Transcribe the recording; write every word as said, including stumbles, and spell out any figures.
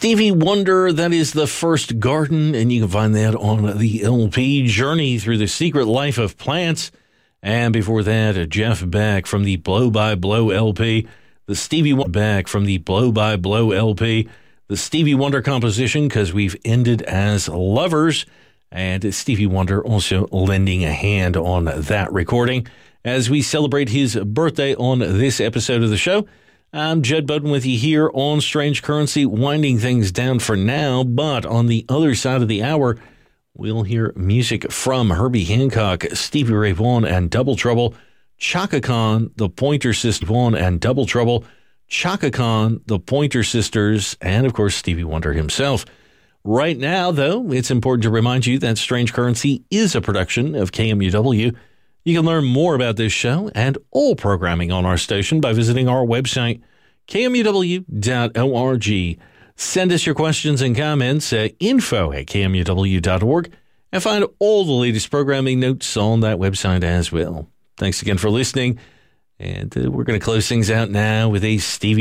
Stevie Wonder, that is The First Garden, and you can find that on the L P Journey Through the Secret Life of Plants. And before that, Jeff Beck from the Blow by Blow L P, the Stevie Wonder Beck from the Blow by Blow L P, the Stevie Wonder composition, Because We've Ended as Lovers, and Stevie Wonder also lending a hand on that recording. As we celebrate his birthday on this episode of the show, I'm Jed Bowden with you here on Strange Currency, winding things down for now, but on the other side of the hour, we'll hear music from Herbie Hancock, Stevie Ray Vaughan, and Double Trouble, Chaka Khan, the Pointer Sisters, Vaughan, and Double Trouble, Chaka Khan, the Pointer Sisters, and, of course, Stevie Wonder himself. Right now, though, it's important to remind you that Strange Currency is a production of K M U W. You can learn more about this show and all programming on our station by visiting our website, K M U W dot org. Send us your questions and comments at info at K M U W dot org and find all the latest programming notes on that website as well. Thanks again for listening, and uh, we're going to close things out now with a Stevie